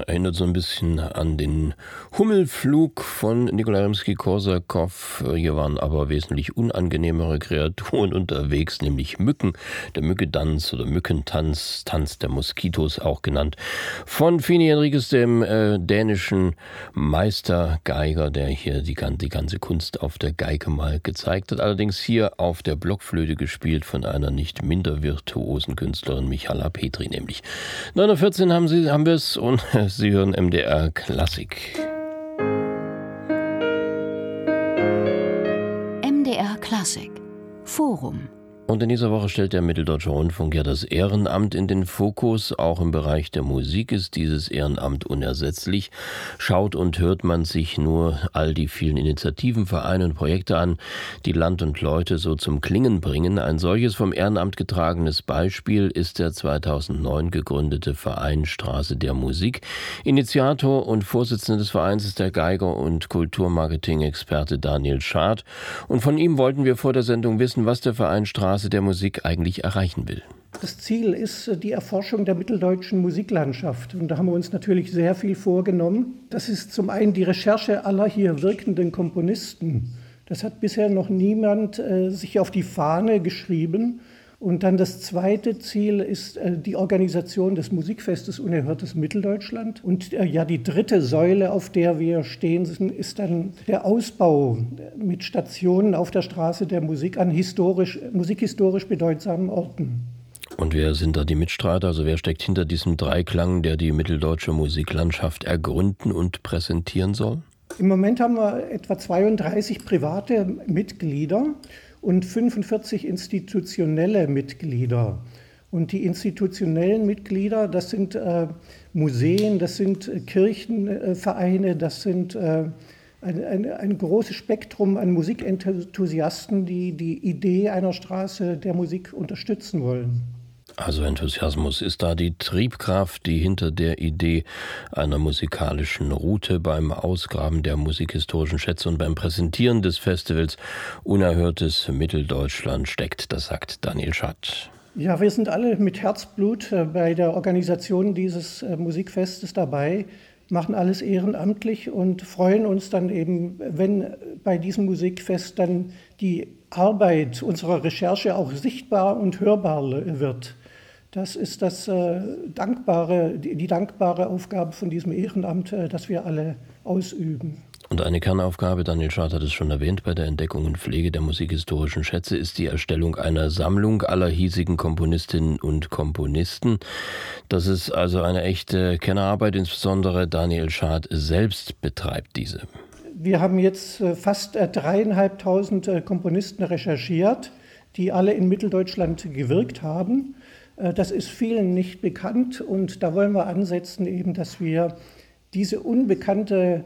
erinnert so ein bisschen an den Hummelflug von Nikolai Rimski-Korsakow. Hier waren aber wesentlich unangenehmere Kreaturen unterwegs, nämlich Mücken. Der Mückedanz oder Mückentanz, Tanz der Moskitos auch genannt, von Fini Henriques, dem dänischen Meistergeiger, der hier die ganze Kunst auf der Geige mal gezeigt hat. Allerdings hier auf der Blockflöte gespielt von einer nicht minder virtuosen Künstlerin, Michala Petri nämlich. 9:14 haben wir es und Sie hören MDR Klassik. MDR Klassik Forum. Und in dieser Woche stellt der Mitteldeutsche Rundfunk ja das Ehrenamt in den Fokus. Auch im Bereich der Musik ist dieses Ehrenamt unersetzlich. Schaut und hört man sich nur all die vielen Initiativen, Vereine und Projekte an, die Land und Leute so zum Klingen bringen. Ein solches vom Ehrenamt getragenes Beispiel ist der 2009 gegründete Verein Straße der Musik. Initiator und Vorsitzender des Vereins ist der Geiger und Kulturmarketing-Experte Daniel Schad. Und von ihm wollten wir vor der Sendung wissen, was der Verein Straße der Musik eigentlich erreichen will. Das Ziel ist die Erforschung der mitteldeutschen Musiklandschaft. Und da haben wir uns natürlich sehr viel vorgenommen. Das ist zum einen die Recherche aller hier wirkenden Komponisten. Das hat bisher noch niemand sich auf die Fahne geschrieben. Und dann das zweite Ziel ist die Organisation des Musikfestes Unerhörtes Mitteldeutschland. Und die dritte Säule, auf der wir stehen, ist dann der Ausbau mit Stationen auf der Straße der Musik an musikhistorisch bedeutsamen Orten. Und wer sind da die Mitstreiter? Also wer steckt hinter diesem Dreiklang, der die mitteldeutsche Musiklandschaft ergründen und präsentieren soll? Im Moment haben wir etwa 32 private Mitglieder und 45 institutionelle Mitglieder. Und die institutionellen Mitglieder, das sind Museen, das sind Kirchenvereine, das sind ein großes Spektrum an Musikenthusiasten, die die Idee einer Straße der Musik unterstützen wollen. Also Enthusiasmus ist da die Triebkraft, die hinter der Idee einer musikalischen Route beim Ausgraben der musikhistorischen Schätze und beim Präsentieren des Festivals Unerhörtes Mitteldeutschland steckt. Das sagt Daniel Schad. Ja, wir sind alle mit Herzblut bei der Organisation dieses Musikfestes dabei, machen alles ehrenamtlich und freuen uns dann eben, wenn bei diesem Musikfest dann die Arbeit unserer Recherche auch sichtbar und hörbar wird. Das ist die dankbare Aufgabe von diesem Ehrenamt, das wir alle ausüben. Und eine Kernaufgabe, Daniel Schad hat es schon erwähnt, bei der Entdeckung und Pflege der musikhistorischen Schätze ist die Erstellung einer Sammlung aller hiesigen Komponistinnen und Komponisten. Das ist also eine echte Kernarbeit, insbesondere Daniel Schad selbst betreibt diese. Wir haben jetzt fast 3.500 Komponisten recherchiert, die alle in Mitteldeutschland gewirkt haben. Das ist vielen nicht bekannt und da wollen wir ansetzen, eben, dass wir diese unbekannte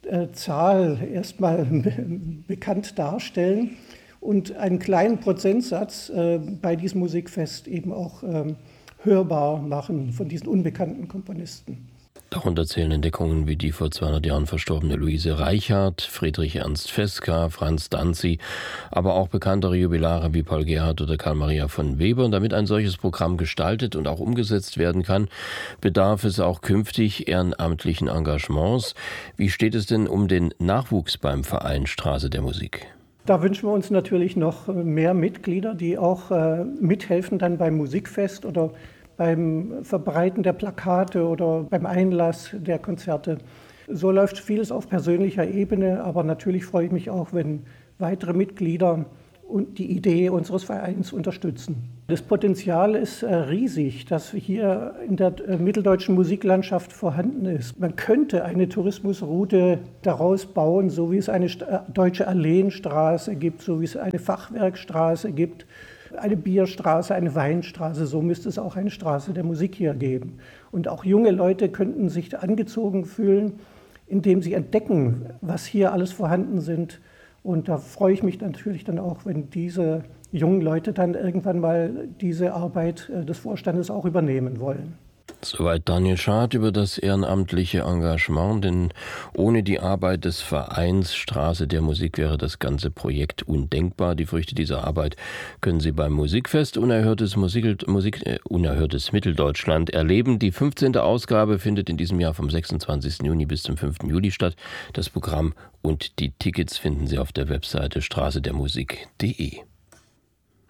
Zahl erstmal bekannt darstellen und einen kleinen Prozentsatz bei diesem Musikfest eben auch hörbar machen von diesen unbekannten Komponisten. Darunter zählen Entdeckungen wie die vor 200 Jahren verstorbene Luise Reichardt, Friedrich Ernst Feska, Franz Danzi, aber auch bekanntere Jubilare wie Paul Gerhardt oder Karl Maria von Weber. Und damit ein solches Programm gestaltet und auch umgesetzt werden kann, bedarf es auch künftig ehrenamtlichen Engagements. Wie steht es denn um den Nachwuchs beim Verein Straße der Musik? Da wünschen wir uns natürlich noch mehr Mitglieder, die auch mithelfen dann beim Musikfest oder beim Verbreiten der Plakate oder beim Einlass der Konzerte. So läuft vieles auf persönlicher Ebene, aber natürlich freue ich mich auch, wenn weitere Mitglieder und die Idee unseres Vereins unterstützen. Das Potenzial ist riesig, das hier in der mitteldeutschen Musiklandschaft vorhanden ist. Man könnte eine Tourismusroute daraus bauen, so wie es eine deutsche Alleenstraße gibt, so wie es eine Fachwerkstraße gibt, eine Bierstraße, eine Weinstraße, so müsste es auch eine Straße der Musik hier geben. Und auch junge Leute könnten sich angezogen fühlen, indem sie entdecken, was hier alles vorhanden sind. Und da freue ich mich natürlich dann auch, wenn diese jungen Leute dann irgendwann mal diese Arbeit des Vorstandes auch übernehmen wollen. Soweit Daniel Schad über das ehrenamtliche Engagement, denn ohne die Arbeit des Vereins Straße der Musik wäre das ganze Projekt undenkbar. Die Früchte dieser Arbeit können Sie beim Musikfest Unerhörtes Mitteldeutschland erleben. Die 15. Ausgabe findet in diesem Jahr vom 26. Juni bis zum 5. Juli statt. Das Programm und die Tickets finden Sie auf der Webseite straßedermusik.de.